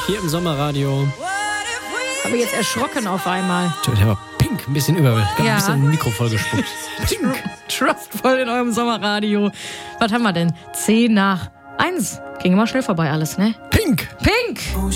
hier im Sommerradio. Aber jetzt erschrocken auf einmal. Der war pink, ein bisschen ein bisschen Mikro vollgespuckt. Pink. Trustvoll in eurem Sommerradio. Was haben wir denn? 10 nach 1. Ging immer schnell vorbei alles, ne? Pink. Pink!